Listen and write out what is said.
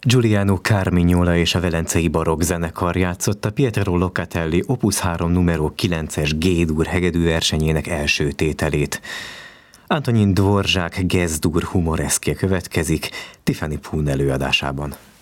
Giuliano Carmignola és a Velencei Barokk Zenekar játszotta Pietro Locatelli Opus 3 numero 9-es G-dur hegedűversenyének első tételét. Antonin Dvorak Gesz-dur humoreszkje következik Tiffany Poon előadásában.